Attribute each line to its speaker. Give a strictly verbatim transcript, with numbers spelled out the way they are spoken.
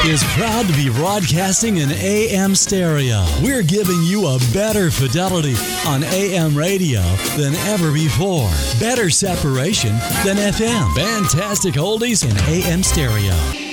Speaker 1: is proud to be broadcasting in A M stereo. We're giving you a better fidelity on A M radio than ever before. Better separation than F M. Fantastic oldies in A M stereo.